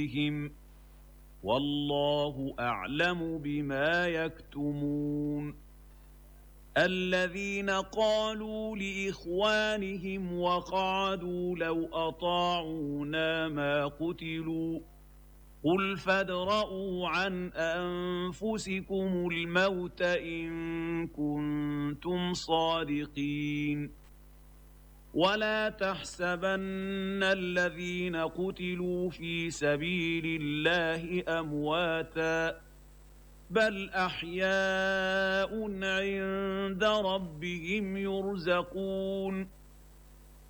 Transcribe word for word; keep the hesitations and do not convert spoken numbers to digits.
بهم والله أعلم بما يكتمون الذين قالوا لإخوانهم وقعدوا لو أطاعونا ما قتلوا قل فادرءوا عن أنفسكم الموت إن كنتم صادقين ولا تحسبن الذين قتلوا في سبيل الله أمواتا بل أحياء عند ربهم يرزقون